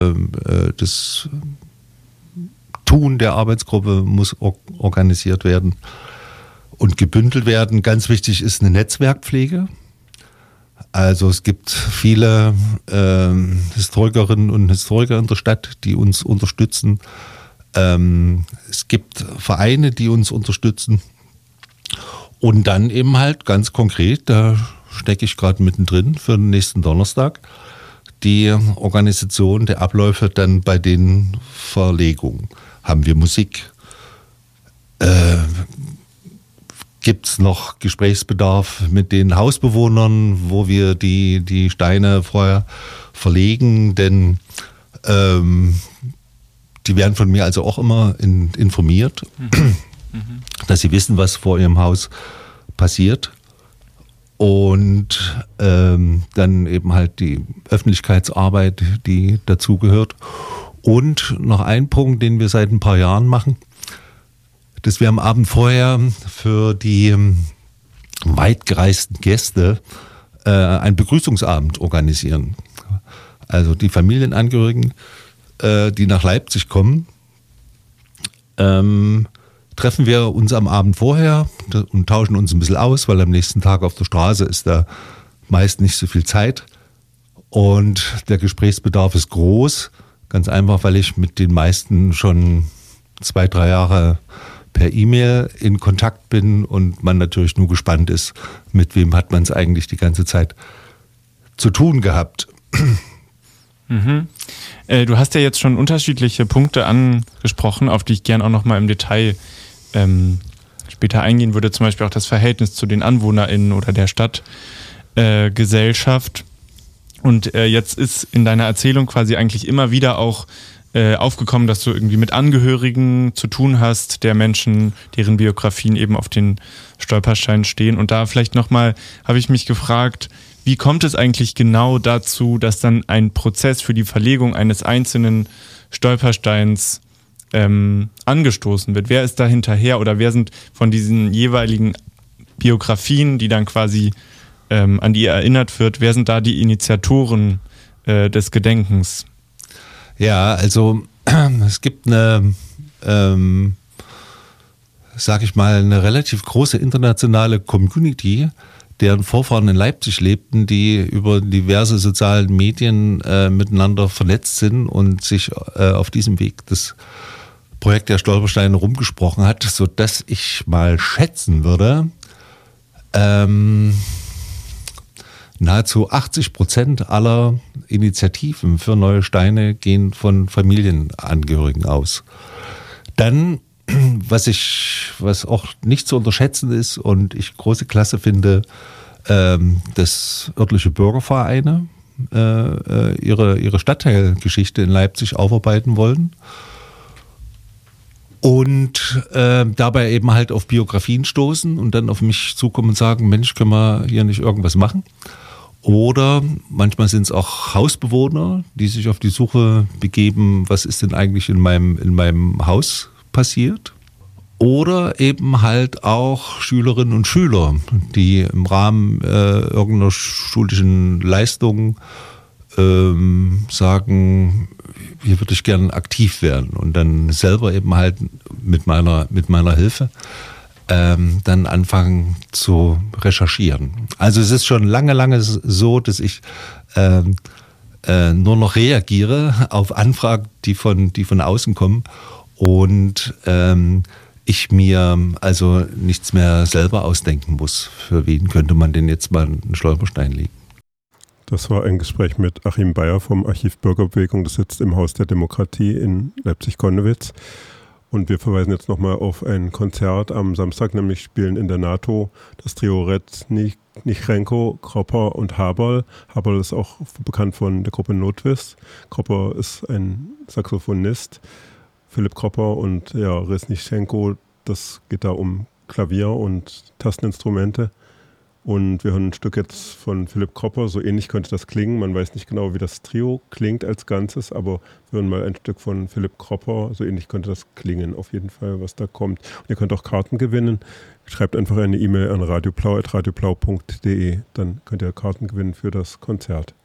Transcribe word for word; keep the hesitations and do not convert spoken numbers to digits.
äh, das Tun der Arbeitsgruppe muss or- organisiert werden und gebündelt werden. Ganz wichtig ist eine Netzwerkpflege. Also es gibt viele äh, Historikerinnen und Historiker in der Stadt, die uns unterstützen. Ähm, es gibt Vereine, die uns unterstützen. Und dann eben halt ganz konkret, da stecke ich gerade mittendrin für den nächsten Donnerstag, die Organisation der Abläufe dann bei den Verlegungen. Haben wir Musik? Äh, Gibt es noch Gesprächsbedarf mit den Hausbewohnern, wo wir die, die Steine vorher verlegen? Denn ähm, die werden von mir also auch immer in, informiert, mhm. dass sie wissen, was vor ihrem Haus passiert. Und ähm, dann eben halt die Öffentlichkeitsarbeit, die dazugehört. Und noch ein Punkt, den wir seit ein paar Jahren machen, dass wir am Abend vorher für die weitgereisten Gäste äh, einen Begrüßungsabend organisieren. Also die Familienangehörigen, äh, die nach Leipzig kommen, ähm, treffen wir uns am Abend vorher und tauschen uns ein bisschen aus, weil am nächsten Tag auf der Straße ist da meist nicht so viel Zeit. Und der Gesprächsbedarf ist groß, ganz einfach, weil ich mit den meisten schon zwei, drei Jahre per E-Mail in Kontakt bin und man natürlich nur gespannt ist, mit wem hat man es eigentlich die ganze Zeit zu tun gehabt. Mhm. Äh, du hast ja jetzt schon unterschiedliche Punkte angesprochen, auf die ich gern auch nochmal im Detail ähm, später eingehen würde, zum Beispiel auch das Verhältnis zu den AnwohnerInnen oder der Stadtgesellschaft. Äh, und äh, jetzt ist in deiner Erzählung quasi eigentlich immer wieder auch Äh, aufgekommen, dass du irgendwie mit Angehörigen zu tun hast, der Menschen, deren Biografien eben auf den Stolpersteinen stehen. Und da vielleicht nochmal habe ich mich gefragt, wie kommt es eigentlich genau dazu, dass dann ein Prozess für die Verlegung eines einzelnen Stolpersteins ähm, angestoßen wird? Wer ist da hinterher oder wer sind von diesen jeweiligen Biografien, die dann quasi ähm, an die erinnert wird, wer sind da die Initiatoren äh, des Gedenkens? Ja, also es gibt eine, ähm, sag ich mal, eine relativ große internationale Community, deren Vorfahren in Leipzig lebten, die über diverse sozialen Medien äh, miteinander vernetzt sind und sich äh, auf diesem Weg das Projekt der Stolpersteine rumgesprochen hat, sodass ich mal schätzen würde, ähm, nahezu achtzig Prozent aller Initiativen für neue Steine gehen von Familienangehörigen aus. Dann, was ich, was auch nicht zu unterschätzen ist und ich große Klasse finde, ähm, dass örtliche Bürgervereine äh, ihre, ihre Stadtteilgeschichte in Leipzig aufarbeiten wollen. Und äh, dabei eben halt auf Biografien stoßen und dann auf mich zukommen und sagen, Mensch, können wir hier nicht irgendwas machen? Oder manchmal sind es auch Hausbewohner, die sich auf die Suche begeben, was ist denn eigentlich in meinem, in meinem Haus passiert. Oder eben halt auch Schülerinnen und Schüler, die im Rahmen äh, irgendeiner schulischen Leistung ähm, sagen, hier würde ich gerne aktiv werden und dann selber eben halt mit meiner, mit meiner Hilfe ähm, dann anfangen zu recherchieren. Also es ist schon lange, lange so, dass ich ähm, äh, nur noch reagiere auf Anfragen, die von, die von außen kommen und ähm, ich mir also nichts mehr selber ausdenken muss. Für wen könnte man denn jetzt mal einen Stolperstein legen? Das war ein Gespräch mit Achim Bayer vom Archiv Bürgerbewegung. Das sitzt im Haus der Demokratie in Leipzig-Konnewitz. Und wir verweisen jetzt nochmal auf ein Konzert am Samstag, nämlich spielen in der NATO das Trio Red, Nichrenko, Kropper und Haberl. Haberl ist auch bekannt von der Gruppe Notwist. Kropper ist ein Saxophonist. Philipp Kropper und ja, Resnichenko, das geht da um Klavier und Tasteninstrumente. Und wir hören ein Stück jetzt von Philipp Kropper, so ähnlich könnte das klingen. Man weiß nicht genau, wie das Trio klingt als Ganzes, aber wir hören mal ein Stück von Philipp Kropper, so ähnlich könnte das klingen, auf jeden Fall, was da kommt. Und ihr könnt auch Karten gewinnen. Schreibt einfach eine E-Mail an radioblau at radioblau punkt de, dann könnt ihr Karten gewinnen für das Konzert.